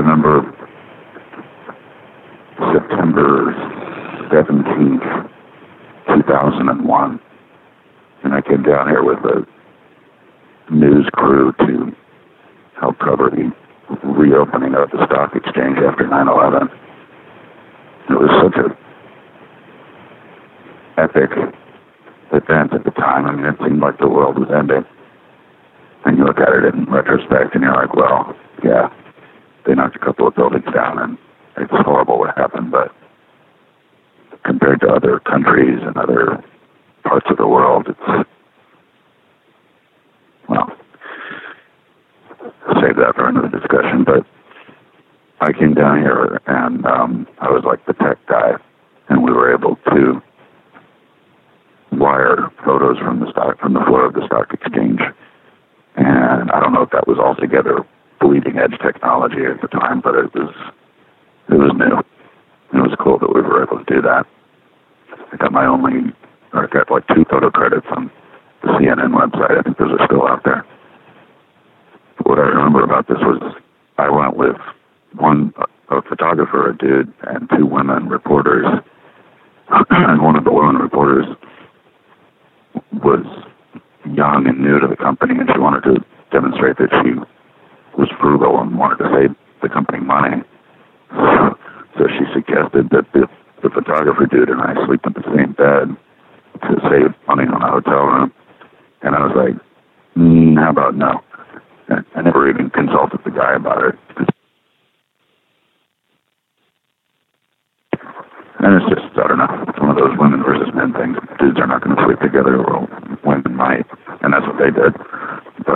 remember September 17th, 2001, and I came down here with a news crew to help cover the reopening of the stock exchange after 9/11. It was such a epic event at the time. I mean, it seemed like the world was ending. And you look at it in retrospect and you're like, well, yeah, they knocked a couple of buildings down and it's horrible what happened, but compared to other countries and other parts of the world, it's, well, save that for another discussion. But I came down here and I was like the tech guy, and we were able to wire photos from the floor of the stock exchange. And I don't know if that was altogether bleeding edge technology at the time, but it was new. It was cool that we were able to do that. I got like 2 photo credits on the CNN website. I think those are still out there. What I remember about this was I went with a photographer, a dude, and 2 women reporters. And one of the women reporters was young and new to the company, and she wanted to demonstrate that she was frugal and wanted to save the company money. So she suggested that the photographer dude and I sleep in the same bed to save money on a hotel room. And I was like, how about no? I never even consulted the guy about it. And it's just, I don't know, it's one of those women versus men things. Dudes are not going to sleep together, or women might, and that's what they did. But